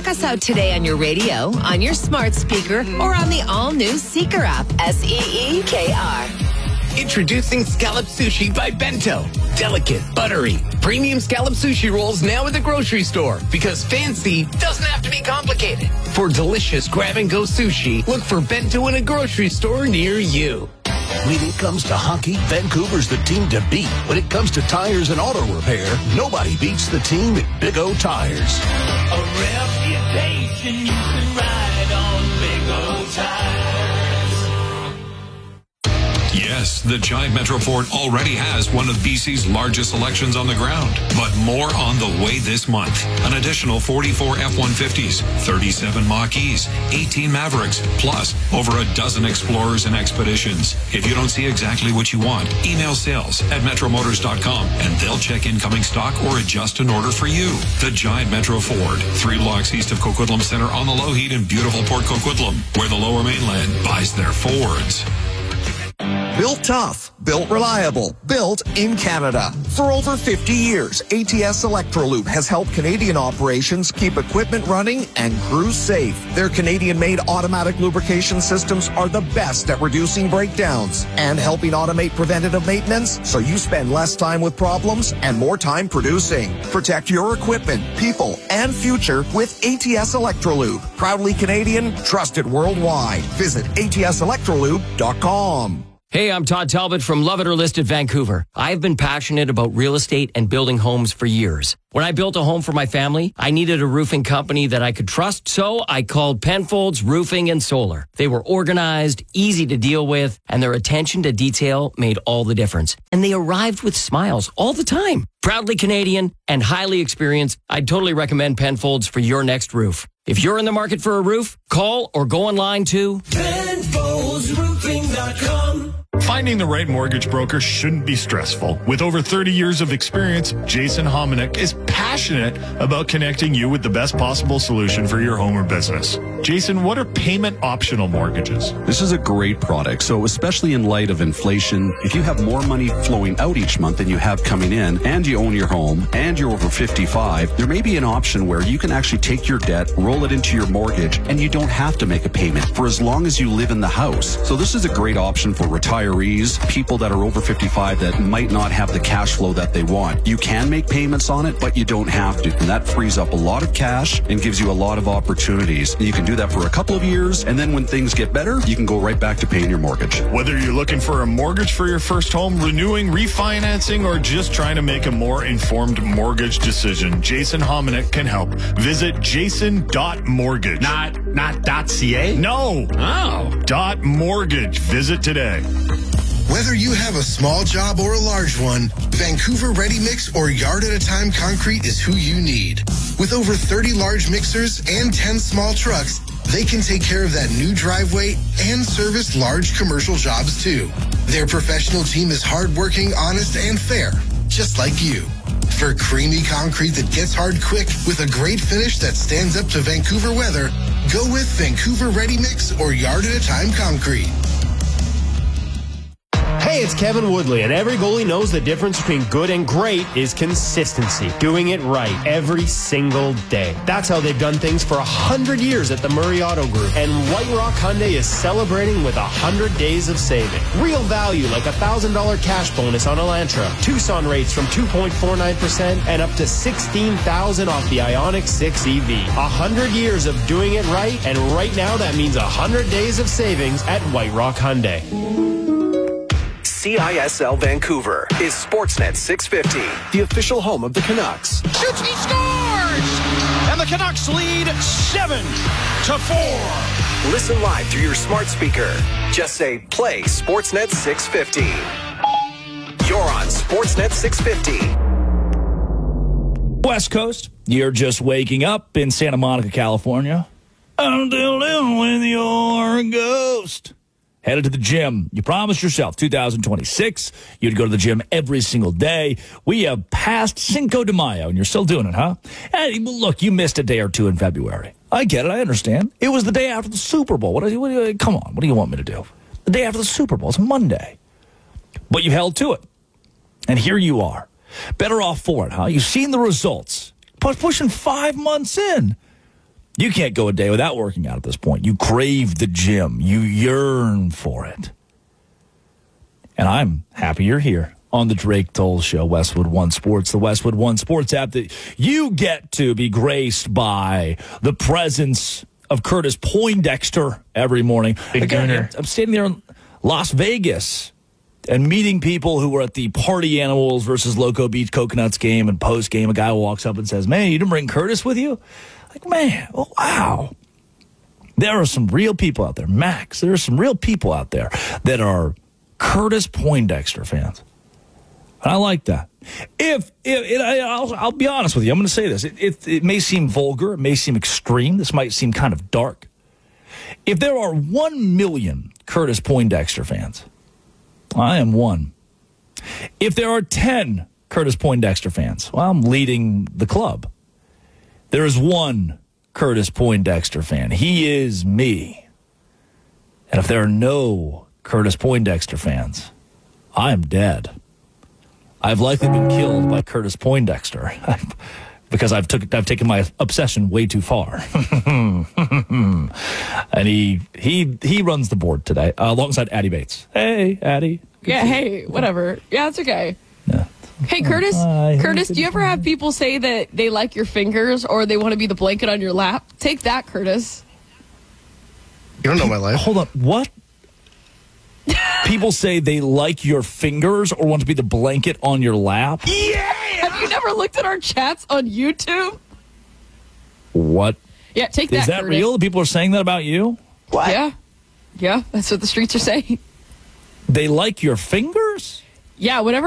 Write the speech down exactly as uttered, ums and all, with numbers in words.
us out today on your radio, on your smart speaker, or on the all-new Seeker app. S E E K R. Introducing Scallop Sushi by Bento. Delicate, buttery, premium scallop sushi rolls now at the grocery store, because fancy doesn't have to be complicated. For delicious grab-and-go sushi, look for Bento in a grocery store near you. When it comes to hockey, Vancouver's the team to beat. When it comes to tires and auto repair, nobody beats the team at Big O Tires. A reputation you can ride on Big O Tires. Yes, the Giant Metro Ford already has one of B C's largest selections on the ground, but more on the way this month. An additional forty-four F one fifties, thirty-seven Mach-E's, eighteen Mavericks, plus over a dozen Explorers and Expeditions. If you don't see exactly what you want, email sales at metro motors dot com and they'll check incoming stock or adjust an order for you. The Giant Metro Ford, three blocks east of Coquitlam Center on the Lougheed in beautiful Port Coquitlam, where the Lower Mainland buys their Fords. Built tough, built reliable, built in Canada. For over fifty years, A T S Electrolube has helped Canadian operations keep equipment running and crews safe. Their Canadian-made automatic lubrication systems are the best at reducing breakdowns and helping automate preventative maintenance so you spend less time with problems and more time producing. Protect your equipment, people, and future with A T S Electrolube. Proudly Canadian, trusted worldwide. Visit A T S electrolube dot com. Hey, I'm Todd Talbot from Love It or List It Vancouver. I've been passionate about real estate and building homes for years. When I built a home for my family, I needed a roofing company that I could trust, so I called Penfolds Roofing and Solar. They were organized, easy to deal with, and their attention to detail made all the difference. And they arrived with smiles all the time. Proudly Canadian and highly experienced, I'd totally recommend Penfolds for your next roof. If you're in the market for a roof, call or go online to Penfolds Roofing dot com. Finding the right mortgage broker shouldn't be stressful. With over thirty years of experience, Jason Hominick is passionate about connecting you with the best possible solution for your home or business. Jason, what are payment optional mortgages? This is a great product. So especially in light of inflation, if you have more money flowing out each month than you have coming in, and you own your home, and you're over fifty-five, there may be an option where you can actually take your debt, roll it into your mortgage, and you don't have to make a payment for as long as you live in the house. So this is a great option for retirees, people that are over fifty-five that might not have the cash flow that they want. You can make payments on it, but you don't have to. And that frees up a lot of cash and gives you a lot of opportunities. And you can do that for a couple of years, and then when things get better, you can go right back to paying your mortgage. Whether you're looking for a mortgage for your first home, renewing, refinancing, or just trying to make a more informed mortgage decision, Jason Hominick can help. Visit jason dot mortgage. Not, not .ca? No. Oh. Dot mortgage. Visit today. Whether you have a small job or a large one, Vancouver Ready Mix or Yard at a Time Concrete is who you need. With over thirty large mixers and ten small trucks, they can take care of that new driveway and service large commercial jobs too. Their professional team is hardworking, honest, and fair, just like you. For creamy concrete that gets hard quick with a great finish that stands up to Vancouver weather, go with Vancouver Ready Mix or Yard at a Time Concrete. Hey, it's Kevin Woodley, and every goalie knows the difference between good and great is consistency. Doing it right every single day. That's how they've done things for one hundred years at the Murray Auto Group. And White Rock Hyundai is celebrating with one hundred days of saving. Real value like a one thousand dollars cash bonus on Elantra. Tucson rates from two point four nine percent and up to sixteen thousand dollars off the Ioniq six E V. one hundred years of doing it right, and right now that means one hundred days of savings at White Rock Hyundai. C I S L Vancouver is Sportsnet six fifty, the official home of the Canucks. Shoots, he scores! And the Canucks lead seven to four. Listen live through your smart speaker. Just say, play Sportsnet six fifty. You're on Sportsnet six fifty. West Coast, you're just waking up in Santa Monica, California. I'm dealing with your ghost. Headed to the gym. You promised yourself two thousand twenty-six, you'd go to the gym every single day. We have passed Cinco de Mayo, and you're still doing it, huh? Hey, look, you missed a day or two in February. I get it. I understand. It was the day after the Super Bowl. What do you, what do you, come on. What do you want me to do? The day after the Super Bowl. It's Monday. But you held to it. And here you are. Better off for it, huh? You've seen the results. Pushing five months in. You can't go a day without working out at this point. You crave the gym. You yearn for it. And I'm happy you're here on the Drake Toll Show, Westwood One Sports, the Westwood One Sports app that you get to be graced by the presence of Curtis Poindexter every morning. Big Again, Gunner. I'm standing there in Las Vegas and meeting people who were at the Party Animals versus Loco Beach Coconuts game, and post game, a guy walks up and says, "Man, you didn't bring Curtis with you?" Like, man, oh, wow. There are some real people out there. Max, there are some real people out there that are Curtis Poindexter fans. I like that. If, if it, I, I'll, I'll be honest with you, I'm going to say this. It, it, it may seem vulgar. It may seem extreme. This might seem kind of dark. If there are one million Curtis Poindexter fans, I am one. If there are ten Curtis Poindexter fans, well, I'm leading the club. There is one Curtis Poindexter fan. He is me. And if there are no Curtis Poindexter fans, I am dead. I've likely been killed by Curtis Poindexter because I've took I've taken my obsession way too far. And he he he runs the board today uh, alongside Addie Bates. Hey, Addie. Yeah, hey, whatever. Yeah, it's okay. Yeah. Hey, Curtis, Hi. Curtis, do you ever have people say that they like your fingers or they want to be the blanket on your lap? Take that, Curtis. You don't know my life. Hold on. What? People say they like your fingers or want to be the blanket on your lap? Yeah! Have you never looked at our chats on YouTube? What? Yeah, take that, Is that Curtis. real? People are saying that about you? What? Yeah. Yeah, that's what the streets are saying. They like your fingers? Yeah, whenever